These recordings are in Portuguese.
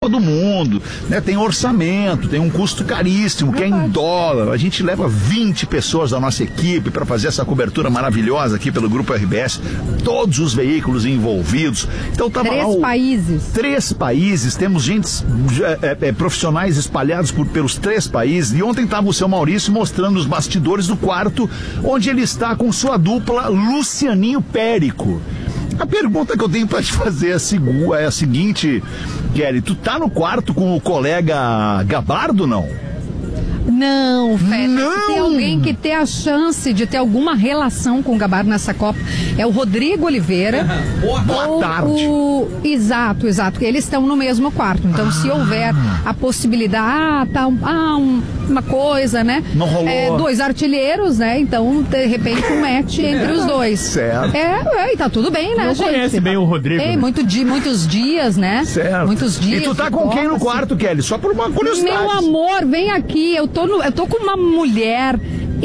do Mundo, né? Tem orçamento, tem um custo caríssimo, que é em dólar. A gente leva 20 pessoas da nossa equipe para fazer essa cobertura maravilhosa aqui pelo Grupo RBS, todos os veículos envolvidos. Então tava lá 3 países, temos gente, profissionais espalhados pelos 3 países, e ontem estava o seu Maurício mostrando os bastidores do quarto, onde ele está com sua dupla Lucianinho Périco. A pergunta que eu tenho pra te fazer é a seguinte, Kelly, tu tá no quarto com o colega Gabardo, não? Não, Félix, tem alguém que tem a chance de ter alguma relação com o Gabardo nessa Copa, é o Rodrigo Oliveira. Boa tarde. Exato, eles estão no mesmo quarto, então se houver a possibilidade, uma coisa, né? Não rolou. 2 artilheiros, né? Então, de repente, um match entre os dois. Certo. E tá tudo bem, né, gente? Conhece bem o Rodrigo. Tem muitos dias, né? Certo. Muitos dias. E tu tá com quem no quarto, Kelly? Só por uma curiosidade. Meu amor, vem aqui, eu tô com uma mulher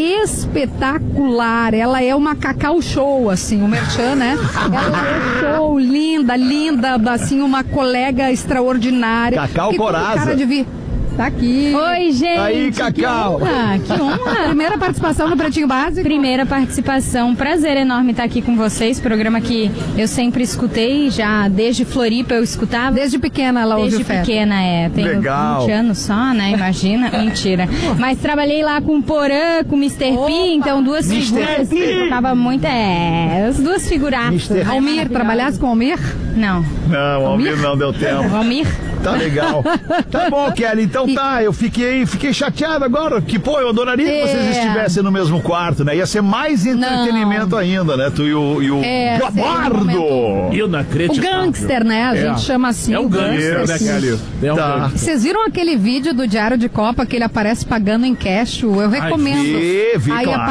espetacular, ela é uma Cacau Show, assim, o merchan, né? Ela é show, linda, assim, uma colega extraordinária. Cacau Coraza. Cara de vir. Tá aqui. Oi, gente. Aí, Cacau. Que honra. Primeira participação no Pretinho Básico. Primeira participação. Prazer enorme estar aqui com vocês. Programa que eu sempre escutei, já desde Floripa eu escutava. Desde pequena ela ouviu Desde pequena, Tenho Legal. 20 anos só, né? Imagina. Mentira. Mas trabalhei lá com o Porã, com o Mr. P, então 2 figuras que eu tocava muito. As 2 figuraças. Almir, trabalhasse com Almir? Não. Não, Almir não deu tempo. Almir? Tá legal. Tá bom, Kelly. Então tá, eu fiquei chateado agora. Que, eu adoraria que vocês estivessem no mesmo quarto, né? Ia ser mais entretenimento ainda, né? Tu e o Gabardo. Eu não acredito. O gangster, né? A gente chama assim. É um gangster, né, Kelly? Tá. Vocês viram aquele vídeo do Diário de Copa que ele aparece pagando em cash? Eu recomendo. Vi, Aí claro.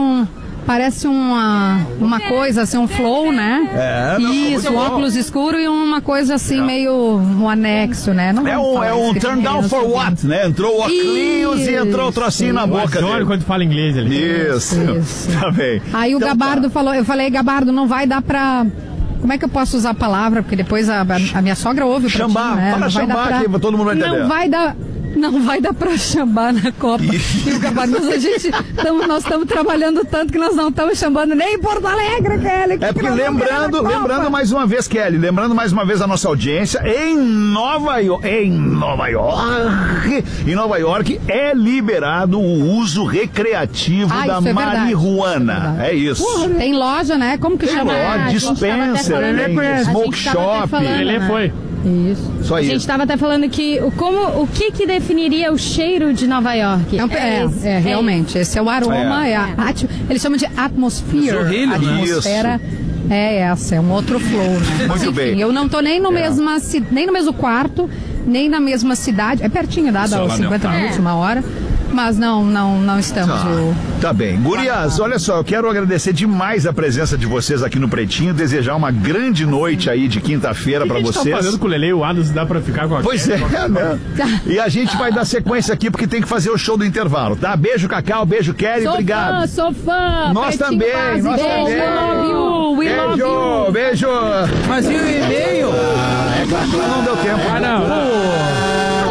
Parece uma coisa assim, um flow, né? Isso, um óculos escuro e uma coisa assim, meio um anexo, né? Não É um turn down for what, né? Entrou o óculos e entrou o trocinho na boca dele. Olha quando fala inglês ali. Isso. Tá bem. Aí o Gabardo falou, eu falei, Gabardo, não vai dar pra... Como é que eu posso usar a palavra? Porque depois a minha sogra ouve o Xambá, né? fala xambá aqui, todo mundo vai entender. Não vai dar pra chambar na Copa. E o Gabardo, nós estamos trabalhando tanto que nós não estamos chamando nem em Porto Alegre, Kelly. Porque lembrando mais uma vez, Kelly, lembrando mais uma vez a nossa audiência, em Nova York é liberado o uso recreativo da marihuana. É isso. Tem loja, né? Como que chama? Dispenser, smoke shop. Ele foi. Isso. Só A gente estava até falando que o que definiria o cheiro de Nova York? Realmente. Esse é o aroma, eles chamam de atmosphere. A atmosfera é essa, é um outro flow, né? Muito bem. Eu não tô nem no mesmo quarto, nem na mesma cidade. É pertinho, dá 50 minutos, 1 hora. Mas não estamos. Tá bem. Gurias, olha só, eu quero agradecer demais a presença de vocês aqui no Pretinho, desejar uma grande noite aí de quinta-feira pra vocês. Tá fazendo com o Lele e o Adams, dá pra ficar com a Pois é, né? E a gente vai dar sequência aqui porque tem que fazer o show do intervalo, tá? Beijo, Cacau, beijo, Kelly, obrigado. Sou fã. Nós também, nós também. Beijo. Mas e o e-mail? Não deu tempo. não.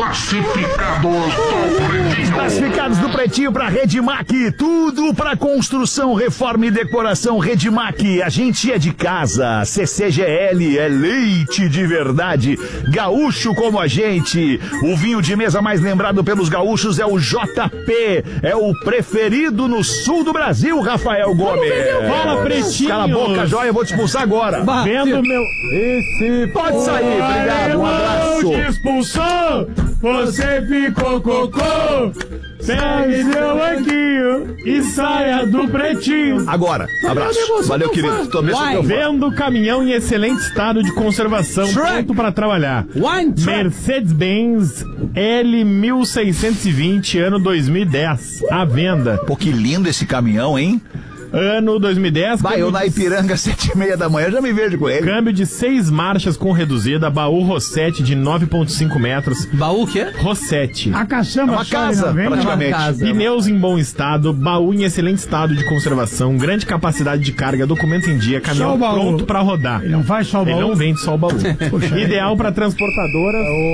Classificados do Pretinho pra Redmac, tudo pra construção, reforma e decoração. Redmac, a gente é de casa. CCGL é leite de verdade. Gaúcho como a gente. O vinho de mesa mais lembrado pelos gaúchos é o JP. É o preferido no sul do Brasil, Rafael Gomes. Fala, Pretinho. Cala a boca, joia, eu vou te expulsar agora. Vendo meu... Pode sair, obrigado, um abraço. Te expulsou, você ficou cocô. Pegue seu banquinho e saia do Pretinho. Agora, abraço. Valeu, querido. Tomei seu teu fã. Vendo caminhão em excelente estado de conservação, pronto para trabalhar. Mercedes-Benz L1620, ano 2010, à venda. Pô, que lindo esse caminhão, hein? Ano 2010. Vai, eu na Ipiranga, 7h30 da manhã, já me vejo com ele. Câmbio de 6 marchas com reduzida, baú Rossetti de 9,5 metros. Baú o quê? Rossetti. A caçamba É uma casa, praticamente. Pneus em bom estado, baú em excelente estado de conservação, grande capacidade de carga, documento em dia, caminhão pronto para rodar. Ele não faz só o baú? Ele não vende só o baú. Ideal para transportadoras.